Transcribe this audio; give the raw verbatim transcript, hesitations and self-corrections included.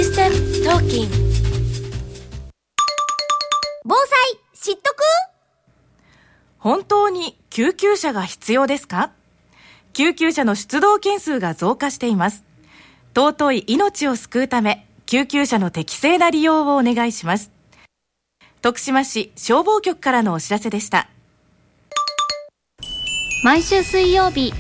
システムトーキング。防災知っとく？ 本当に救急車が必要ですか？救急車の出動件数が増加しています。尊い命を救うため、救急車の適正な利用をお願いします。徳島市消防局からのお知らせでした。 毎週水曜日